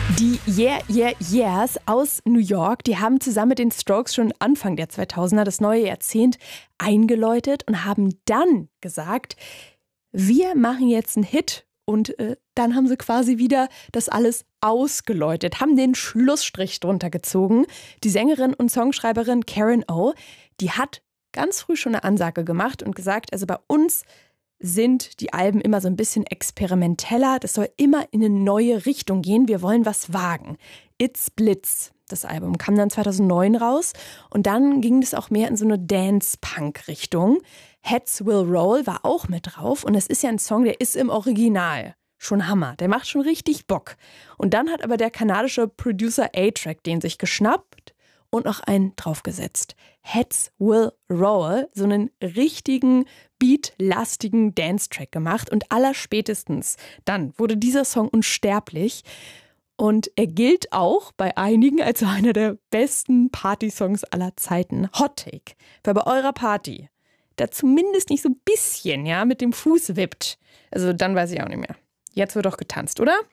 Die Yeah, Yeah, Yeahs aus New York, die haben zusammen mit den Strokes schon Anfang der 2000er das neue Jahrzehnt eingeläutet und haben dann gesagt, wir machen jetzt einen Hit. Und dann haben sie quasi wieder das alles ausgeläutet, haben den Schlussstrich drunter gezogen. Die Sängerin und Songschreiberin Karen O, die hat ganz früh schon eine Ansage gemacht und gesagt, also bei uns sind die Alben immer so ein bisschen experimenteller. Das soll immer in eine neue Richtung gehen. Wir wollen was wagen. It's Blitz, das Album, kam dann 2009 raus. Und dann ging es auch mehr in so eine Dance-Punk-Richtung. Heads Will Roll war auch mit drauf. Und das ist ja ein Song, der ist im Original schon Hammer. Der macht schon richtig Bock. Und dann hat aber der kanadische Producer A-Track den sich geschnappt und noch einen draufgesetzt. Heads Will Roll, so einen richtigen beatlastigen Dance-Track gemacht. Und allerspätestens dann wurde dieser Song unsterblich. Und er gilt auch bei einigen als einer der besten Party-Songs aller Zeiten. Hot Take. Wer bei eurer Party da zumindest nicht so ein bisschen mit dem Fuß wippt, also dann weiß ich auch nicht mehr. Jetzt wird doch getanzt, oder?